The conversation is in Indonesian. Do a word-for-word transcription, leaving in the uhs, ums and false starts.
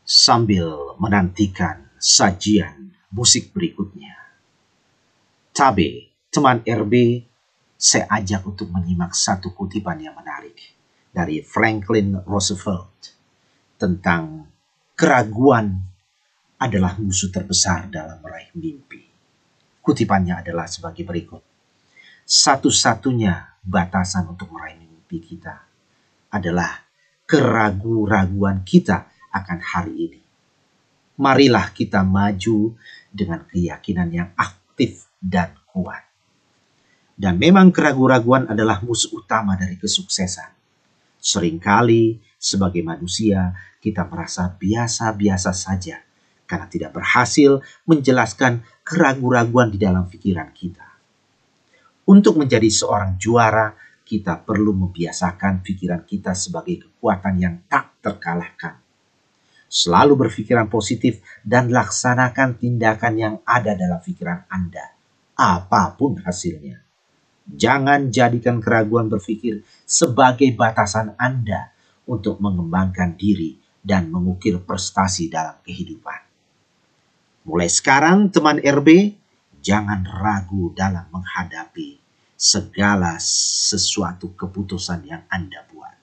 sambil menantikan sajian musik berikutnya. Tabe, teman R B, saya ajak untuk menyimak satu kutipan yang menarik dari Franklin Roosevelt tentang keraguan adalah musuh terbesar dalam meraih mimpi. Kutipannya adalah sebagai berikut. Satu-satunya batasan untuk meraih mimpi kita adalah keraguan-raguan kita akan hari ini. Marilah kita maju dengan keyakinan yang aktif dan kuat. Dan memang keraguan-raguan adalah musuh utama dari kesuksesan. Seringkali sebagai manusia kita merasa biasa-biasa saja karena tidak berhasil menjelaskan keraguan-raguan di dalam pikiran kita. Untuk menjadi seorang juara, kita perlu membiasakan pikiran kita sebagai kekuatan yang tak terkalahkan. Selalu berpikiran positif dan laksanakan tindakan yang ada dalam pikiran Anda, apapun hasilnya. Jangan jadikan keraguan berpikir sebagai batasan Anda untuk mengembangkan diri dan mengukir prestasi dalam kehidupan. Mulai sekarang, teman R B, jangan ragu dalam menghadapi segala sesuatu keputusan yang Anda buat.